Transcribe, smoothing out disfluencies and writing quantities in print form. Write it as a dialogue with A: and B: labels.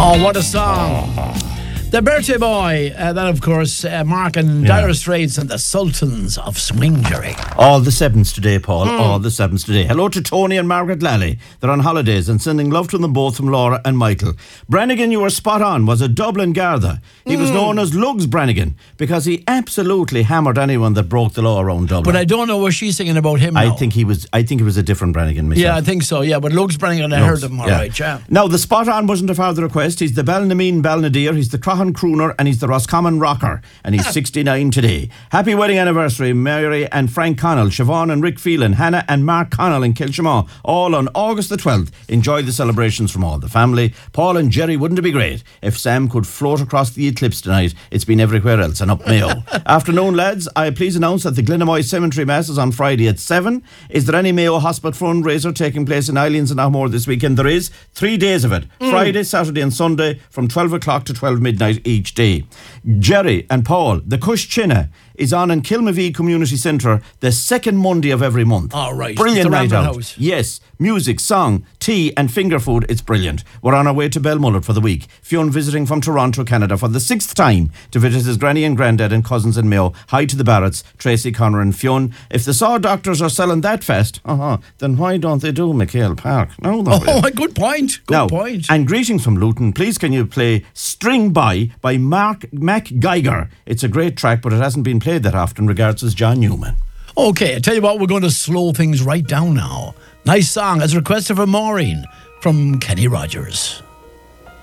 A: Oh, what a song. The Birthday Boy, that of course, Mark and Dire Straits and the Sultans of Swing, Jerry.
B: All the sevens today, Paul. All the sevens today. Hello to Tony and Margaret Lally. They're on holidays and sending love to them both from Laura and Michael. Brannigan, you were spot on, was a Dublin Garda. He was known as Lugs Brannigan because he absolutely hammered anyone that broke the law around Dublin.
A: But I don't know what she's singing about him now.
B: I think it was a different Brannigan myself.
A: Yeah, I think so, but Lugs Brannigan, I heard him, all right, yeah.
B: Now, the spot on wasn't a further request. He's the Ballinameen Balnadeer, he's the Croghan Crooner, and he's the Roscommon Rocker, and he's 69 today. Happy wedding anniversary, Mary and Frank Connell, Siobhan and Rick Phelan, Hannah and Mark Connell in Kilshaw, all on August the 12th. Enjoy the celebrations from all the family. Paul and Jerry, wouldn't it be great if Sam could float across the eclipse tonight? It's been everywhere else and up Mayo. Afternoon, lads. I please announce that the Glenamoy Cemetery Mass is on Friday at 7. Is there any Mayo Hospital fundraiser taking place in Islands and Ahmore this weekend? There is. 3 days of it. Friday, Saturday and Sunday from 12 o'clock to 12 midnight each day. Jerry and Paul, the Cush Chinna is on in Kilmavee Community Centre the second Monday of every month.
A: All right.
B: Brilliant night out.
A: House.
B: Yes, music, song, tea and finger food. It's brilliant. We're on our way to Belmullet for the week. Fionn visiting from Toronto, Canada for the 6th time to visit his granny and granddad and cousins in Mayo. Hi to the Barretts, Tracy, Connor and Fionn. If the Saw Doctors are selling that fast, then why don't they do McHale Park? No,
A: good point. Good point.
B: And greetings from Luton. Please can you play String By Mac Geiger? It's a great track, but it hasn't been played that often. Regards as John Newman.
A: Okay, I tell you what, we're going to slow things right down now. Nice song as requested from Maureen from Kenny Rogers.